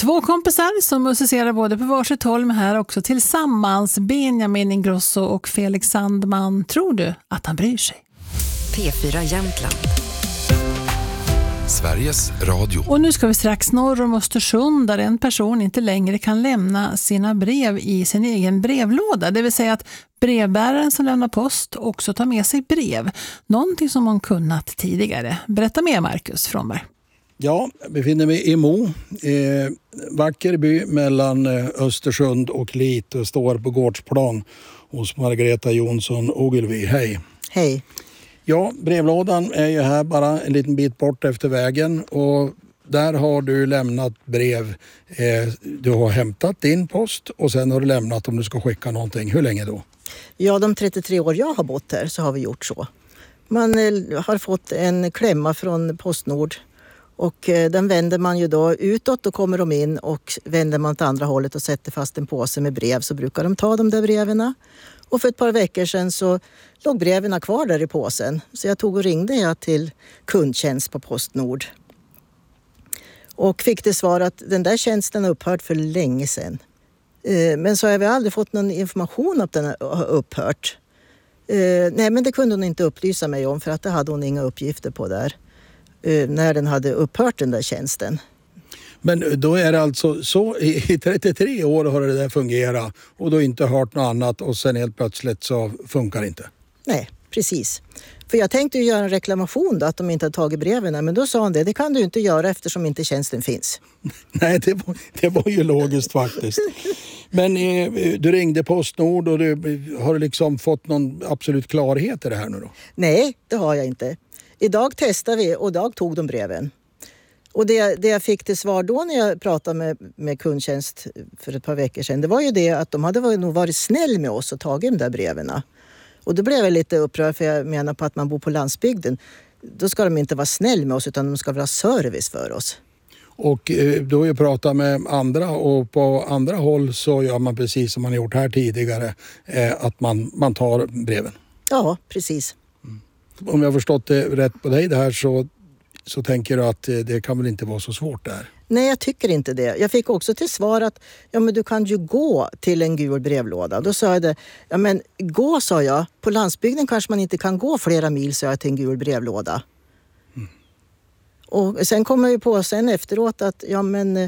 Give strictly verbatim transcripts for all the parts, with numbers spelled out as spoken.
Två kompisar som musicerar både på varsitt håll men här också tillsammans. Benjamin Ingrosso och Felix Sandman. Tror du att han bryr sig? P fyra Jämtland. Sveriges Radio. Och nu ska vi strax norr om Östersund där en person inte längre kan lämna sina brev i sin egen brevlåda. Det vill säga att brevbäraren som lämnar post också tar med sig brev. Någonting som man kunnat tidigare. Berätta mer, Marcus Fromberg. Ja, jag befinner mig i Mo, eh, vacker by mellan Östersund och Lit och står på gårdsplan hos Margareta Jonsson Ogilvy. Hej! Hej! Ja, brevlådan är ju här bara en liten bit bort efter vägen och där har du lämnat brev. Eh, du har hämtat din post och sen har du lämnat om du ska skicka någonting. Hur länge då? Ja, de trettiotre år jag har bott här så har vi gjort så. Man eh, har fått en klämma från Postnord. Och den vänder man ju då utåt, då kommer de in och vänder man åt andra hållet och sätter fast en påse med brev så brukar de ta de där breven. Och för ett par veckor sedan så låg breven kvar där i påsen. Så jag tog och ringde jag till kundtjänst på Postnord. Och fick det svar att den där tjänsten har upphört för länge sedan. Men så har vi aldrig fått någon information om att den har upphört. Nej, men det kunde hon inte upplysa mig om för att det hade hon inga uppgifter på där. När den hade upphört den där tjänsten. Men då är det alltså så, i trettiotre år har det där fungerat och då inte hört något annat och sen helt plötsligt så funkar det inte. Nej, precis. För jag tänkte ju göra en reklamation då att de inte har tagit breven, men då sa han det, det kan du inte göra eftersom inte tjänsten finns. Nej, det var, det var ju logiskt faktiskt. Men eh, du ringde Postnord och du har liksom fått någon absolut klarhet i det här nu då? Nej, det har jag inte. Idag testade vi och idag tog de breven. Och det, det jag fick till svar då när jag pratade med, med kundtjänst för ett par veckor sedan, det var ju det att de hade varit, nog varit snäll med oss och tagit de där breven. Och då blev jag lite upprörd för jag menar på att man bor på landsbygden. Då ska de inte vara snäll med oss utan de ska vara service för oss. Och eh, då har jag pratat med andra och på andra håll så gör man precis som man har gjort här tidigare. Eh, att man, man tar breven. Ja, precis. Om jag har förstått det rätt på dig det här så, så tänker du att det kan väl inte vara så svårt där? Nej, jag tycker inte det. Jag fick också till svar att ja, men du kan ju gå till en gul brevlåda. Då sa jag det, ja men gå sa jag. På landsbygden kanske man inte kan gå flera mil sa jag till en gul brevlåda. Mm. Och sen kom jag ju på sen efteråt att ja men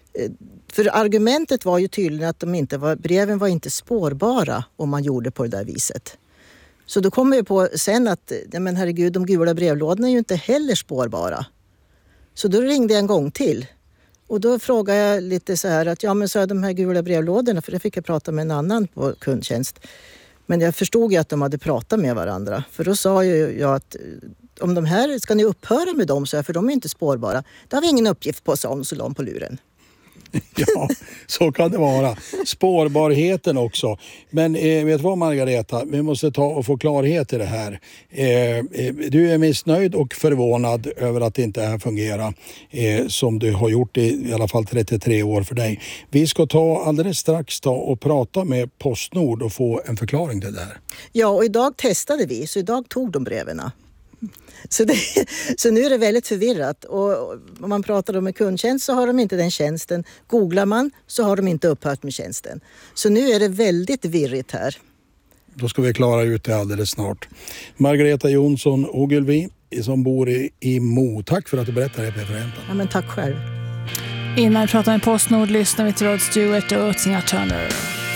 för argumentet var ju tydligen att de inte var, breven var inte spårbara om man gjorde på det där viset. Så då kommer jag på sen att, ja men herregud, de gula brevlådorna är ju inte heller spårbara. Så då ringde jag en gång till. Och då frågade jag lite så här att, ja men så är de här gula brevlådorna, för det fick jag prata med en annan på kundtjänst. Men jag förstod ju att de hade pratat med varandra. För då sa ju jag att, om de här, ska ni upphöra med dem så här, för de är inte spårbara. Det har vi ingen uppgift på, sa hon, så la hon på luren. Ja, så kan det vara. Spårbarheten också. Men eh, vet du vad Margareta? Vi måste ta och få klarhet i det här. Eh, du är missnöjd och förvånad över att det inte här fungerar eh, som du har gjort i, i alla fall trettiotre år för dig. Vi ska ta alldeles strax ta och prata med Postnord och få en förklaring till det här. Ja, och idag testade vi, så idag tog de breven. Så, det, så nu är det väldigt förvirrat och om man pratar med kundtjänst så har de inte den tjänsten. Googlar man så har de inte upphört med tjänsten. Så nu är det väldigt virrigt här. Då ska vi klara ut det alldeles snart. Margareta Jonsson Ogilvy som bor i, i Mo. Tack för att du berättar det, P fyra Jämtland. Ja, men tack själv. Innan vi pratar med Postnord lyssnar vi till Rod Stewart och Tina Turner.